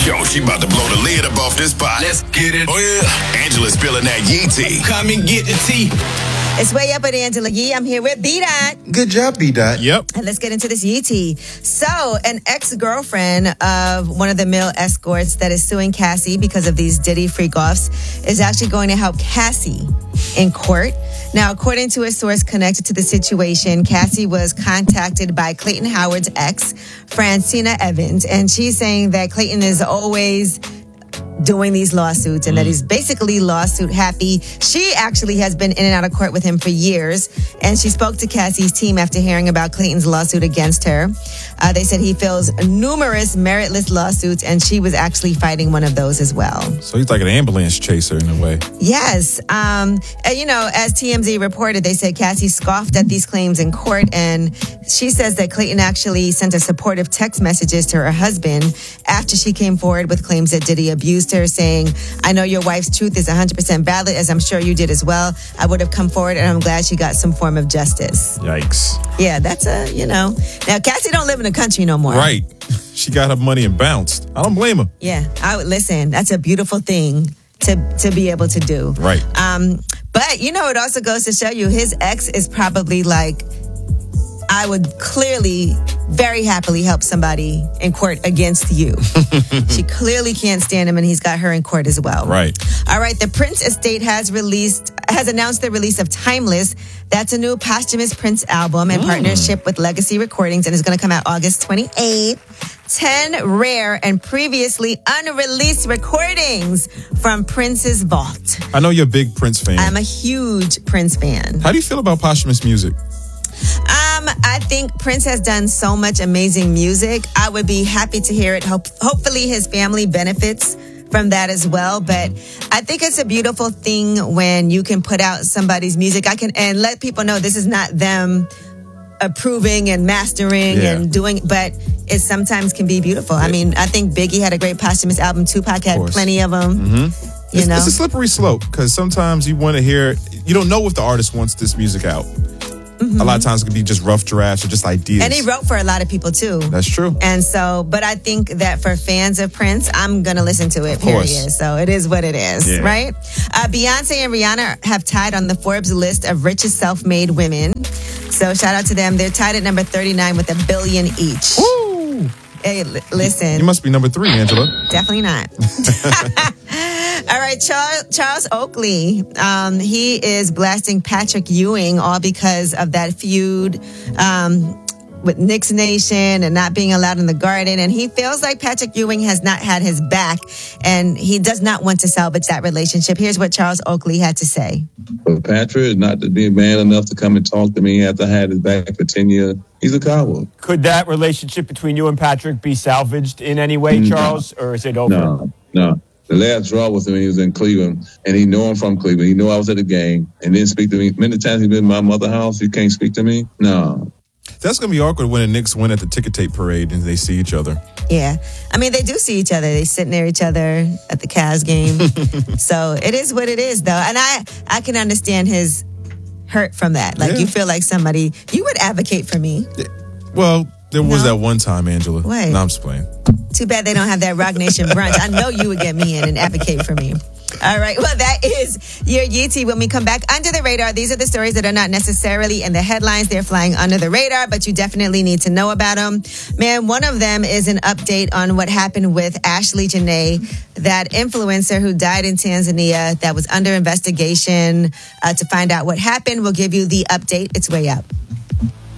Yo, she about to blow the lid up off this pot. Let's get it. Oh, yeah. Angela's spilling that Yee tea. Come and get the tea. It's Way Up with Angela Yee. I'm here with B-Dot. Good job, B-Dot. Yep. And let's get into this Yee tea. So, an ex-girlfriend of one of the male escorts that is suing Cassie because of these Diddy freak-offs is actually going to help Cassie in court. Now, according to a source connected to the situation, Cassie was contacted by Clayton Howard's ex, Francina Evans, and she's saying that Clayton is always doing these lawsuits and that he's basically lawsuit happy. She actually has been in and out of court with him for years, and she spoke to Cassie's team after hearing about Clayton's lawsuit against her. They said he fills numerous meritless lawsuits, and she was actually fighting one of those as well. So he's like an ambulance chaser in a way. Yes. And, you know, as TMZ reported, they said Cassie scoffed at these claims in court, and she says that Clayton actually sent a supportive text messages to her husband after she came forward with claims that Diddy abused her, saying, "I know your wife's truth is 100% valid, as I'm sure you did as well. I would have come forward, and I'm glad she got some form of justice." Yikes. Yeah, that's Now, Cassie don't live in the country no more. Right. She got her money and bounced. I don't blame her. Yeah, I would listen. That's a beautiful thing to be able to do. Right. But, you know, it also goes to show you his ex is probably like, I would clearly very happily help somebody in court against you. She clearly can't stand him, and he's got her in court as well. Right. All right. The Prince estate has announced the release of Timeless. That's a new posthumous Prince album in partnership with Legacy Recordings, and it's going to come out August 28th. 10 rare and previously unreleased recordings from Prince's vault. I know you're a big Prince fan. I'm a huge Prince fan. How do you feel about posthumous music? I think Prince has done so much amazing music. I would be happy to hear it. Hopefully his family benefits from that as well. But I think it's a beautiful thing when you can put out somebody's music. And let people know this is not them approving and mastering and doing, but it sometimes can be beautiful. I mean, I think Biggie had a great posthumous album. Tupac had plenty of them. Mm-hmm. It's a slippery slope because sometimes you want to hear, you don't know if the artist wants this music out. Mm-hmm. A lot of times it can be just rough drafts or just ideas. And he wrote for a lot of people too. That's true. And so, but I think that for fans of Prince, I'm going to listen to it, period. So it is what it is, right? Beyonce and Rihanna have tied on the Forbes list of richest self-made women. So shout out to them. They're tied at number 39 with $1 billion each. Woo! Hey, listen. You must be number 3, Angela. Definitely not. All right, Charles Oakley, he is blasting Patrick Ewing all because of that feud with Knicks Nation and not being allowed in the Garden. And he feels like Patrick Ewing has not had his back, and he does not want to salvage that relationship. Here's what Charles Oakley had to say. For Patrick not to be man enough to come and talk to me after I had his back for 10 years, he's a coward. Could that relationship between you and Patrick be salvaged in any way, Charles, or is it over? No. The last draw was when he was in Cleveland, and he knew I'm from Cleveland. He knew I was at the game and didn't speak to me. Many times he's been in my mother's house. He can't speak to me. No. That's going to be awkward when the Knicks win at the ticker tape parade and they see each other. Yeah. I mean, they do see each other. They sit near each other at the Cavs game. So it is what it is, though. And I can understand his hurt from that. Like, you feel like somebody, you would advocate for me. Well, there was that one time, Angela. Wait. No, I'm just playing. Too bad they don't have that Rock Nation brunch. I know you would get me in and advocate for me. All right. Well, that is your Yee tea. When we come back, under the radar, these are the stories that are not necessarily in the headlines. They're flying under the radar, but you definitely need to know about them. Man, one of them is an update on what happened with Ashley Janae, that influencer who died in Tanzania that was under investigation to find out what happened. We'll give you the update. It's Way Up.